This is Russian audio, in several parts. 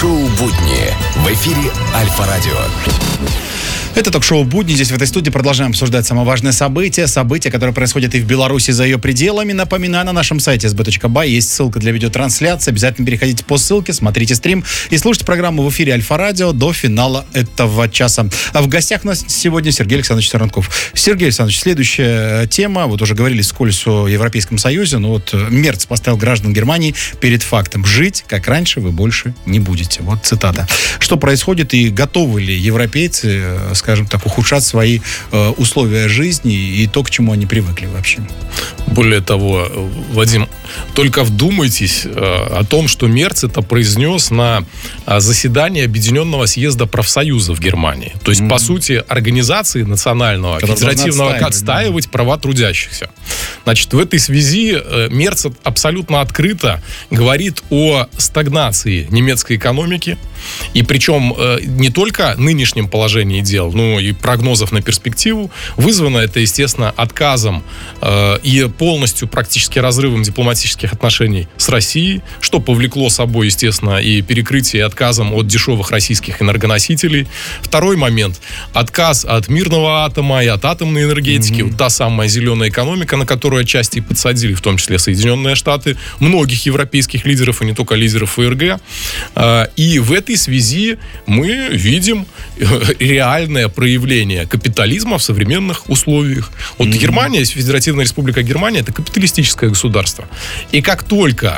Шоу «Будни» в эфире Альфа-радио. Это ток-шоу «Будни». Здесь, в этой студии, продолжаем обсуждать самые важные события, которые происходят и в Беларуси, за ее пределами. Напоминаю, на нашем сайте sb.by есть ссылка для видеотрансляции. Обязательно переходите по ссылке, смотрите стрим и слушайте программу в эфире Альфа-радио до финала этого часа. А в гостях у нас сегодня Сергей Александрович Таранков. Сергей Александрович, следующая тема. Вот уже говорили вскользь о Европейском Союзе, но вот Мерц поставил граждан Германии перед фактом: жить, как раньше, вы больше не будете. Вот цитата. Что происходит и готовы ли европейцы, скажем так, ухудшать свои условия жизни и то, к чему они привыкли вообще? Более того, Вадим, только вдумайтесь о том, что Мерц это произнес на заседании Объединенного съезда профсоюзов Германии. То есть, по сути, организации национального, федеративного, отстаивать права трудящихся. Значит, в этой связи Мерц абсолютно открыто говорит о стагнации немецкой экономики. И причем не только нынешнем положении дел, но и прогнозов на перспективу. Вызвано это, естественно, отказом и полностью практически разрывом дипломатических отношений с Россией, что повлекло собой, естественно, и перекрытие, и отказом от дешевых российских энергоносителей. Второй момент. Отказ от мирного атома и от атомной энергетики. Вот та самая зеленая экономика, на которую отчасти подсадили, в том числе Соединенные Штаты, многих европейских лидеров, и не только лидеров ФРГ. И в этой связи мы видим реальное проявление капитализма в современных условиях. Вот Германия, Федеративная Республика Германия, это капиталистическое государство. И как только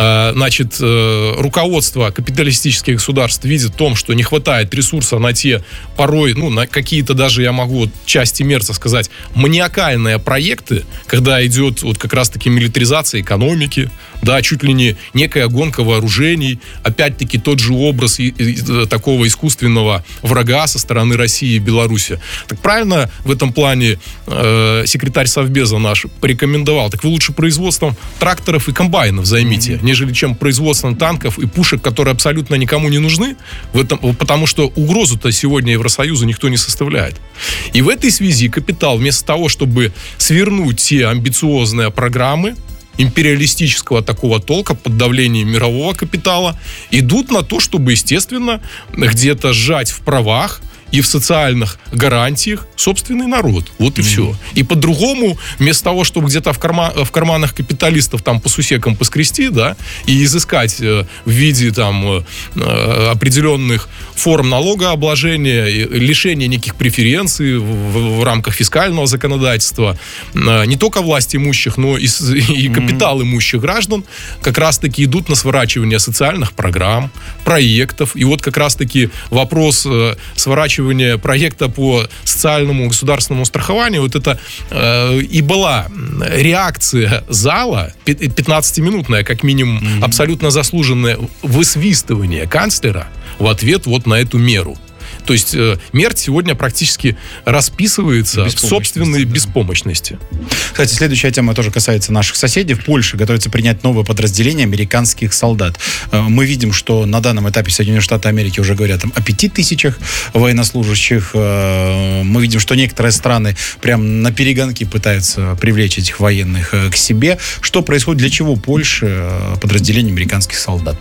руководство капиталистических государств видит в том, что не хватает ресурса на те порой, на какие-то даже, я могу части Мерца сказать, маниакальные проекты, когда идет вот как раз-таки милитаризация экономики, да, чуть ли не некая гонка вооружений, опять-таки тот же образ такого искусственного врага со стороны России и Беларуси. Так правильно в этом плане секретарь Совбеза наш порекомендовал: так вы лучше производством тракторов и комбайнов займите, нежели чем производством танков и пушек, которые абсолютно никому не нужны, потому что угрозу-то сегодня Евросоюзу никто не составляет. И в этой связи капитал, вместо того, чтобы свернуть те амбициозные программы империалистического такого толка под давлением мирового капитала, идут на то, чтобы, естественно, где-то сжать в правах и в социальных гарантиях собственный народ. Вот и все. И по-другому, вместо того, чтобы где-то в карманах капиталистов там по сусекам поскрести, да, и изыскать в виде там определенных форм налогообложения, лишения неких преференций в рамках фискального законодательства, не только власть имущих, но и капитал имущих граждан, как раз-таки идут на сворачивание социальных программ, проектов. И вот как раз-таки вопрос сворачивания проекта по социальному государственному страхованию, вот это и была реакция зала, 15-минутная, как минимум, абсолютно заслуженное высвистывание канцлера в ответ вот на эту меру. То есть Мерц сегодня практически расписывается в собственной беспомощности. Кстати, следующая тема тоже касается наших соседей. В Польше готовится принять новое подразделение американских солдат. Мы видим, что на данном этапе Соединенные Штаты Америки уже говорят о 5000 военнослужащих. Мы видим, что некоторые страны прям на перегонки пытаются привлечь этих военных к себе. Что происходит? Для чего Польше подразделение американских солдат?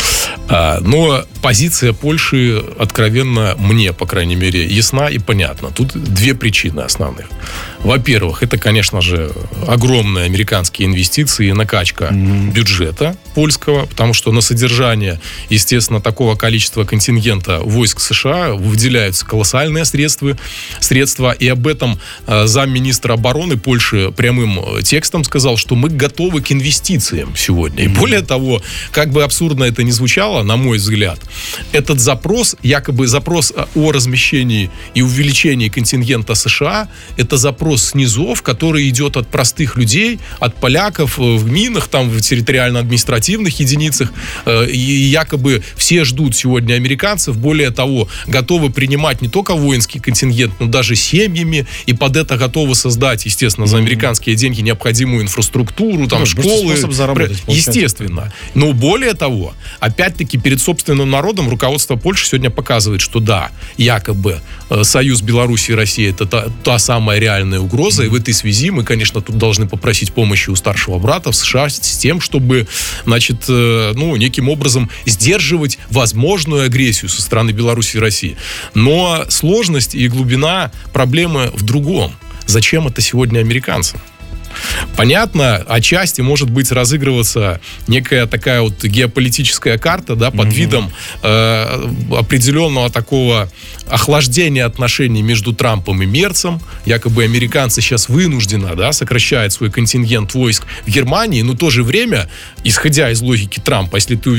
Но позиция Польши, откровенно мне, по крайней мере, ясна и понятна. Тут две причины основных. Во-первых, это, конечно же, огромные американские инвестиции и накачка бюджета польского, потому что на содержание, естественно, такого количества контингента войск США выделяются колоссальные средства, и об этом замминистра обороны Польши прямым текстом сказал, что мы готовы к инвестициям сегодня. И более того, как бы абсурдно это ни звучало, на мой взгляд, этот запрос, якобы запрос о размещении и увеличении контингента США, это запрос снизов, который идет от простых людей, от поляков в ГМИНах, там в территориально-административных единицах, и якобы все ждут сегодня американцев, более того, готовы принимать не только воинский контингент, но даже семьями, и под это готовы создать, естественно, за американские деньги необходимую инфраструктуру, там школы, естественно. Но более того, опять-таки перед собственным народом руководство Польши сегодня показывает, что да, якобы Союз Беларуси и России — это та самая реальная реальная угроза, и в этой связи мы, конечно, тут должны попросить помощи у старшего брата в США с тем, чтобы, значит, неким образом сдерживать возможную агрессию со стороны Беларуси и России. Но сложность и глубина проблемы в другом. Зачем это сегодня американцам? Понятно, отчасти может быть разыгрываться некая такая вот геополитическая карта, да, под видом определенного такого охлаждения отношений между Трампом и Мерцем. Якобы американцы сейчас вынужденно, да, сокращают свой контингент войск в Германии, но в то же время, исходя из логики Трампа, если ты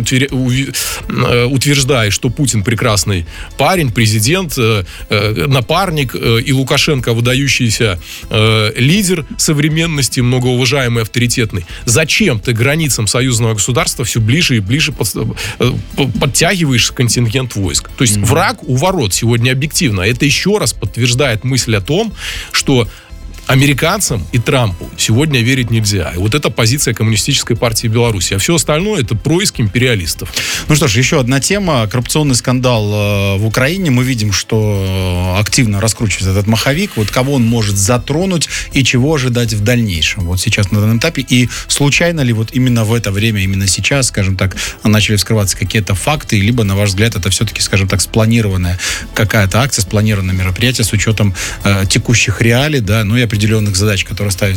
утверждаешь, что Путин прекрасный парень, президент, напарник, и Лукашенко выдающийся лидер современности, многоуважаемый, авторитетный, зачем ты границам союзного государства все ближе и ближе подтягиваешь контингент войск? То есть враг у ворот сегодня объективно. Это еще раз подтверждает мысль о том, что американцам и Трампу сегодня верить нельзя. И вот это позиция Коммунистической партии Беларуси. А все остальное — это происк империалистов. Ну что ж, еще одна тема. Коррупционный скандал в Украине. Мы видим, что активно раскручивается этот маховик. Вот кого он может затронуть и чего ожидать в дальнейшем. Вот сейчас на данном этапе. И случайно ли вот именно в это время, именно сейчас, скажем так, начали вскрываться какие-то факты, либо, на ваш взгляд, это все-таки, скажем так, спланированная какая-то акция, спланированное мероприятие с учетом текущих реалий, да, ну и определенных задач, которые ставят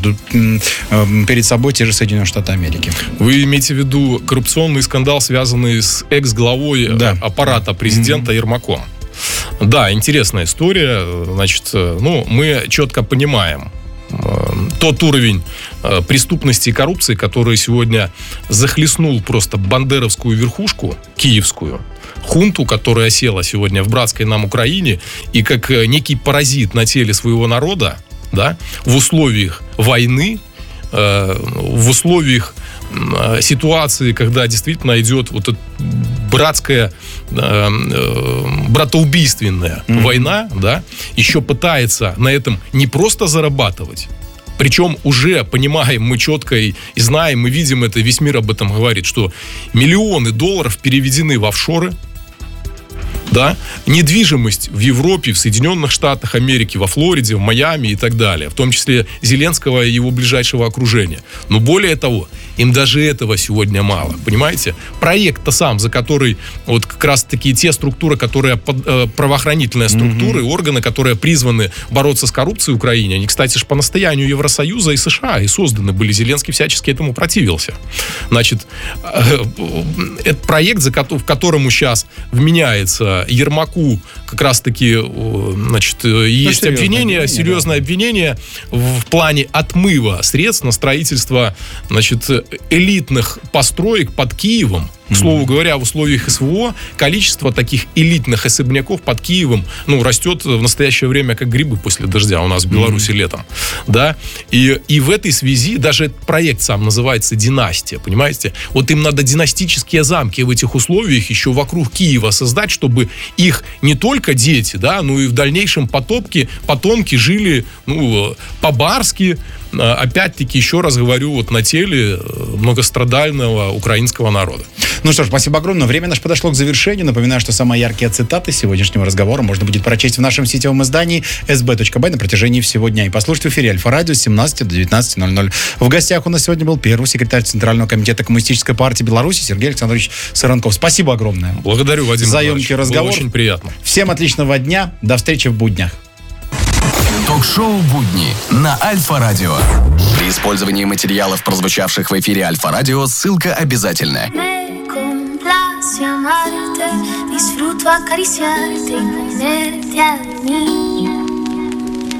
перед собой те же Соединенные Штаты Америки. Вы имеете в виду коррупционный скандал, связанный с экс-главой аппарата президента Ермаком? Да, интересная история. Значит, мы четко понимаем тот уровень преступности и коррупции, который сегодня захлестнул просто бандеровскую верхушку, киевскую, хунту, которая осела сегодня в братской нам Украине, и как некий паразит на теле своего народа, да, в условиях войны, в условиях ситуации, когда действительно идет вот эта братская, братоубийственная война, да, еще пытается на этом не просто зарабатывать, причем уже понимаем мы четко и знаем, мы видим это, весь мир об этом говорит, что миллионы долларов переведены в офшоры, да, недвижимость в Европе, в Соединенных Штатах Америки, во Флориде, в Майами и так далее, в том числе Зеленского и его ближайшего окружения. Но более того, им даже этого сегодня мало, понимаете? Проект-то сам, за который вот как раз-таки те структуры, которые, правоохранительные структуры, органы, которые призваны бороться с коррупцией в Украине, они, кстати же, по настоянию Евросоюза и США и созданы были. Зеленский всячески этому противился. Значит, это проект, в которому сейчас вменяется Ермаку как раз-таки, значит, есть обвинение, серьезное обвинение в плане отмыва средств на строительство, значит, элитных построек под Киевом. К слову говоря, в условиях СВО количество таких элитных особняков под Киевом, растет в настоящее время как грибы после дождя у нас в Беларуси летом. Да? И в этой связи даже этот проект сам называется «Династия», понимаете? Вот им надо династические замки в этих условиях еще вокруг Киева создать, чтобы их не только дети, да, но и в дальнейшем потомки жили, по-барски, опять-таки, еще раз говорю, вот на теле многострадального украинского народа. Ну что ж, спасибо огромное. Время наше подошло к завершению. Напоминаю, что самые яркие цитаты сегодняшнего разговора можно будет прочесть в нашем сетевом издании sb.by на протяжении всего дня и послушать в эфире Альфа-радио с 17 до 19:00. В гостях у нас сегодня был первый секретарь Центрального комитета Коммунистической партии Беларуси Сергей Александрович Саранков. Спасибо огромное. Благодарю, Вадим. За емкий разговор. Было очень приятно. Всем отличного дня. До встречи в буднях. Ток-шоу «Будни» на Альфа-радио. При использовании материалов, прозвучавших в эфире Альфа-радио, ссылка обязательна. Amarte, disfruto acariciarte y ponerte a mí.